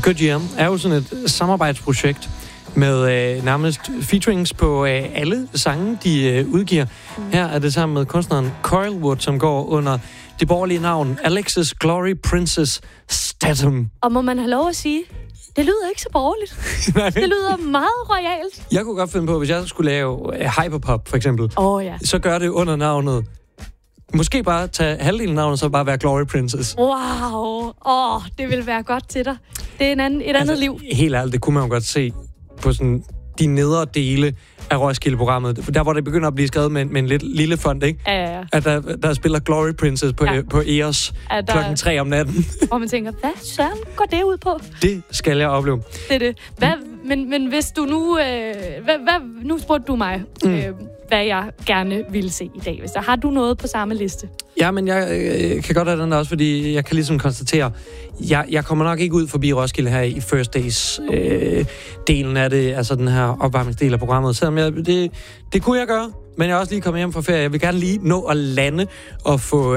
Gojira er jo sådan et samarbejdsprojekt med nærmest featurings på alle sange, de udgiver. Her er det sammen med kunstneren Coilwood, som går under det borgerlige navn Alexis Glory Princess Statham. Og må man have lov at sige, det lyder ikke så borgerligt. Det lyder meget royalt. Jeg kunne godt finde på, hvis jeg skulle lave hyperpop, for eksempel, så gør det under navnet. Måske bare tage halvdelen af navnet, så bare være Glory Princess. Wow. Det vil være godt til dig. Det er et andet liv. Helt ærligt, det kunne man jo godt se på sådan de nedre dele af Roskilde-programmet. Der, hvor det begynder at blive skrevet med en lidt lille font, ikke? Ja. At der spiller Glory Princess på EOS klokken 3 om natten. Og man tænker, hvad søren går det ud på? Det skal jeg opleve. Det er det. Men hvis du nu... nu spurgte du mig, hvad jeg gerne ville se i dag. Har du noget på samme liste? Ja, men jeg kan godt have den der også, fordi jeg kan ligesom konstatere, jeg kommer nok ikke ud forbi Roskilde her i First Days-delen af det, altså den her opvarmningsdel af programmet. Selvom det kunne jeg gøre, men jeg er også lige kommet hjem fra ferie. Jeg vil gerne lige nå at lande og få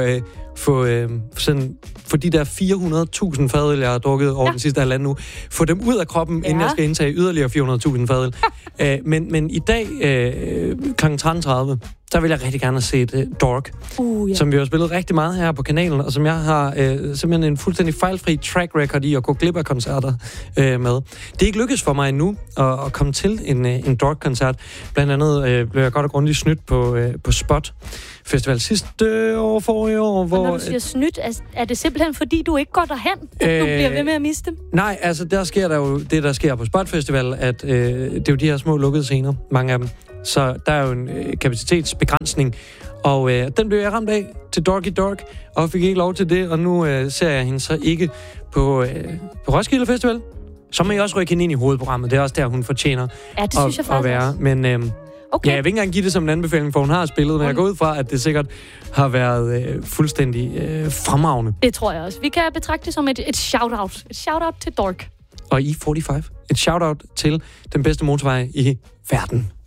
de der 400.000 fadøl, jeg har drukket over den sidste halvanden uge, få dem ud af kroppen, inden jeg skal indtage yderligere 400.000 fadøl. Men i dag kl. 13.30, der vil jeg rigtig gerne have set Dork, som vi har spillet rigtig meget her på kanalen, og som jeg har simpelthen en fuldstændig fejlfri track record i at gå glip af koncerter med. Det er ikke lykkedes for mig endnu at komme til en Dork-koncert. Blandt andet blev jeg godt og grundigt snydt på Spot Festival sidste år, forrige år. Hvor, når du siger snydt, er det simpelthen fordi, du ikke går derhen, at du bliver ved med at miste dem? Nej, altså der sker der jo det, der sker på Spot Festival, at det er jo de her små lukkede scener, mange af dem. Så der er jo en kapacitetsbegrænsning, og den blev jeg ramt af til Dorky Dork, og fik ikke lov til det, og nu ser jeg hende så ikke på Roskilde Festival. Så må jeg også rykke hende ind i hovedprogrammet. Det er også der, hun fortjener at være. Men jeg vil ikke engang give det som en anbefaling, for hun har spillet, men jeg går ud fra, at det sikkert har været fuldstændig fremragende. Det tror jeg også. Vi kan betragte det som et shout-out. Et shout-out til Dork. Og E45. Et shout-out til den bedste motorvej i verden.